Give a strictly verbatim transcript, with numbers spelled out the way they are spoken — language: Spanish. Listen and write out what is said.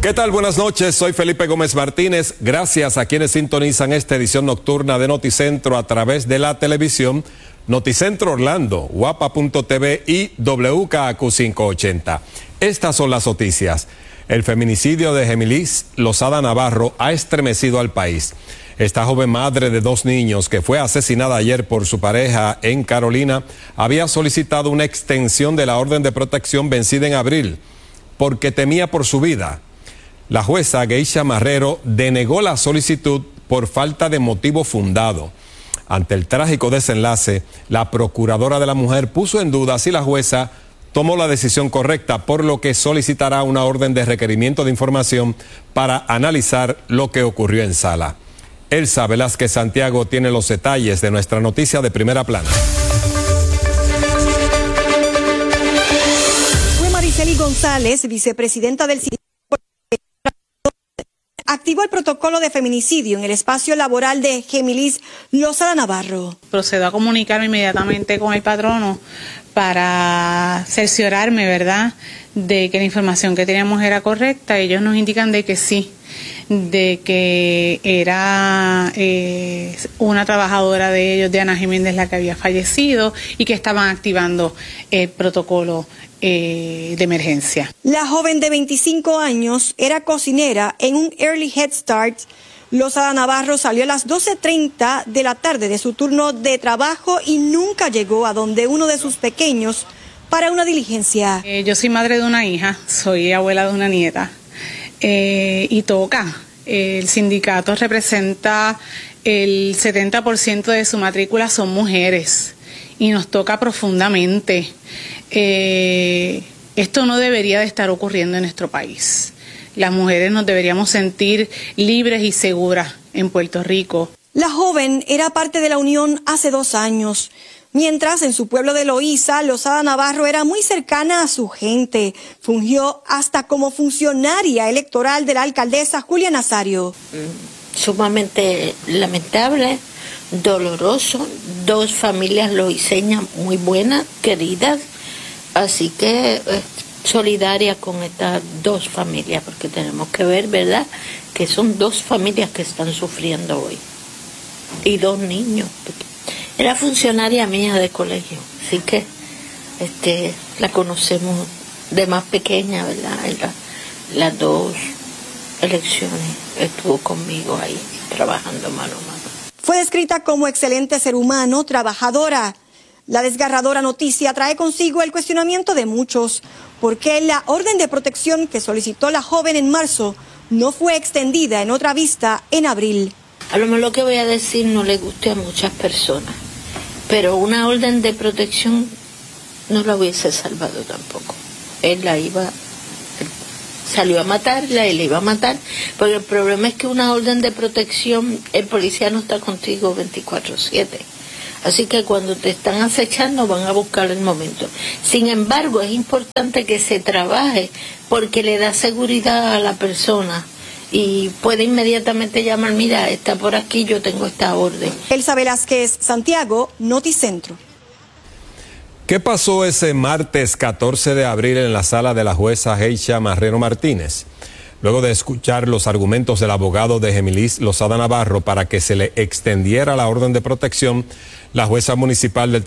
¿Qué tal? Buenas noches, soy Felipe Gómez Martínez. Gracias a quienes sintonizan esta edición nocturna de Noticentro a través de la televisión, Noticentro Orlando, guapa punto t v y W K A Q quinientos ochenta. Estas son las noticias. El feminicidio de Gemilis Lozada Navarro ha estremecido al país. Esta joven madre de dos niños que fue asesinada ayer por su pareja en Carolina había solicitado una extensión de la orden de protección vencida en abril porque temía por su vida. La jueza Geisha Marrero denegó la solicitud por falta de motivo fundado. Ante el trágico desenlace, la procuradora de la mujer puso en duda si la jueza tomó la decisión correcta, por lo que solicitará una orden de requerimiento de información para analizar lo que ocurrió en sala. Elsa Velázquez Santiago tiene los detalles de nuestra noticia de primera plana. Fue Mariceli González, vicepresidenta del sindicato, activó el protocolo de feminicidio en el espacio laboral de Gemilis Lozada Navarro. Procedo a comunicarme inmediatamente con el patrono para cerciorarme, ¿verdad?, de que la información que teníamos era correcta. Ellos nos indican de que sí, de que era eh, una trabajadora de ellos, Diana Jiménez, la que había fallecido y que estaban activando el protocolo eh, de emergencia. La joven de veinticinco años era cocinera en un Early Head Start. Lozada Navarro salió a las doce treinta de la tarde de su turno de trabajo y nunca llegó a donde uno de sus pequeños para una diligencia. Eh, yo soy madre de una hija, soy abuela de una nieta. Eh, y toca, el sindicato representa el setenta por ciento de su matrícula son mujeres y nos toca profundamente. Eh, esto no debería de estar ocurriendo en nuestro país. Las mujeres nos deberíamos sentir libres y seguras en Puerto Rico. La joven era parte de la unión hace dos años. Mientras en su pueblo de Loíza, Lozada Navarro era muy cercana a su gente. Fungió hasta como funcionaria electoral de la alcaldesa Julia Nazario. Sumamente lamentable, doloroso, dos familias loiseñas muy buenas, queridas, así que eh, solidaria con estas dos familias, porque tenemos que ver, ¿verdad?, que son dos familias que están sufriendo hoy, y dos niños. Era funcionaria mía de colegio, así que este, la conocemos de más pequeña, ¿verdad? La, las dos elecciones estuvo conmigo ahí, trabajando mano a mano. Fue descrita como excelente ser humano, trabajadora. La desgarradora noticia trae consigo el cuestionamiento de muchos, porque la orden de protección que solicitó la joven en marzo no fue extendida en otra vista en abril. A lo mejor lo que voy a decir no le guste a muchas personas, pero una orden de protección no la hubiese salvado tampoco. Él la iba, él salió a matarla, él la iba a matar, porque el problema es que una orden de protección, el policía no está contigo veinticuatro siete. Así que cuando te están acechando van a buscar el momento. Sin embargo, es importante que se trabaje porque le da seguridad a la persona. Y puede inmediatamente llamar, mira, está por aquí, yo tengo esta orden. Elsa Velázquez Santiago, Noticentro. ¿Qué pasó ese martes catorce de abril en la sala de la jueza Geisha Marrero Martínez? Luego de escuchar los argumentos del abogado de Gemilis Lozada Navarro para que se le extendiera la orden de protección, la jueza municipal del